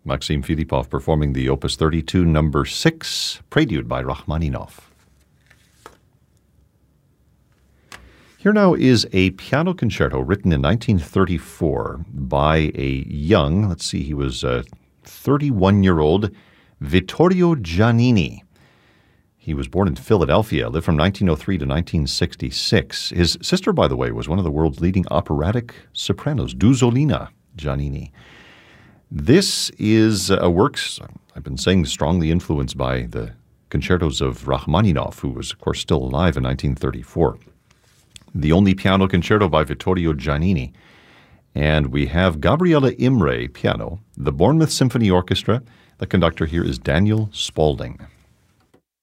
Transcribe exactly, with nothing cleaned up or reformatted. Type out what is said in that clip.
Maxim Filipov performing the Opus thirty-two, number six, Prelude by Rachmaninoff. Here now is a piano concerto written in nineteen thirty-four by a young, let's see, he was a thirty-one-year-old Vittorio Giannini. He was born in Philadelphia, lived from nineteen oh three to nineteen sixty-six. His sister, by the way, was one of the world's leading operatic sopranos, Dusolina Giannini. This is a work, I've been saying, strongly influenced by the concertos of Rachmaninoff, who was, of course, still alive in nineteen thirty-four. The only piano concerto by Vittorio Giannini. And we have Gabriele Imre, piano, the Bournemouth Symphony Orchestra. The conductor here is Daniel Spaulding.